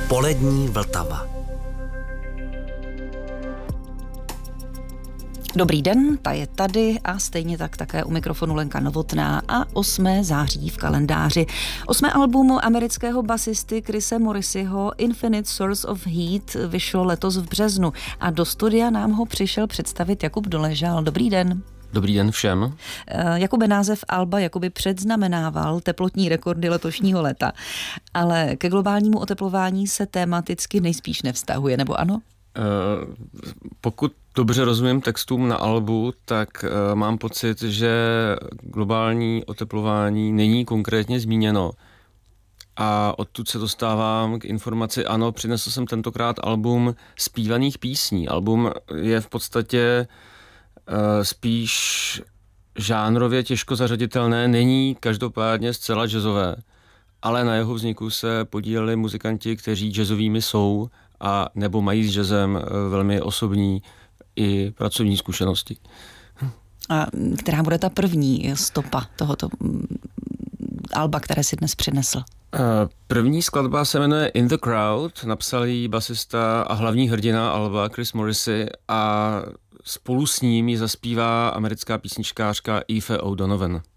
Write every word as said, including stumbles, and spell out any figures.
Polední Vltava. Dobrý den, ta je tady a stejně tak také u mikrofonu Lenka Novotná a osmého září v kalendáři. Osmé album amerického basisty Chrisse Morriseyho Infinite Source of Heat vyšlo letos v březnu a do studia nám ho přišel představit Jakub Doležal. Dobrý den. Dobrý den všem. Uh, Jakube, název alba jakoby předznamenával teplotní rekordy letošního léta, ale ke globálnímu oteplování se tematicky nejspíš nevztahuje, nebo ano? Uh, pokud dobře rozumím textům na albu, tak uh, mám pocit, že globální oteplování není konkrétně zmíněno. A odtud se dostávám k informaci, ano, přinesl jsem tentokrát album zpívaných písní. Album je v podstatě uh, spíš žánrově těžko zařaditelné, není každopádně zcela jazzové, ale na jeho vzniku se podíleli muzikanti, kteří jazzovými jsou a nebo mají s jazzem velmi osobní i pracovní zkušenosti. A která bude ta první stopa tohoto alba, které si dnes přinesl? První skladba se jmenuje In the Crowd, napsal ji basista a hlavní hrdina alba Chris Morrisey a spolu s ním ji zaspívá americká písničkářka Aoife O'Donovan.